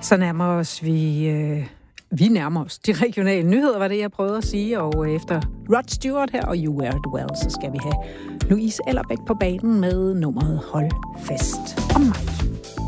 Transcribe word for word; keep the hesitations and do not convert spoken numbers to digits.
Så nærmer os vi... Øh, vi nærmer os de regionale nyheder, var det, jeg prøvede at sige. Og efter Rod Stewart her og You Wear It Well, så skal vi have Louise Ellerbæk på banen med nummeret Hold Fast om mig.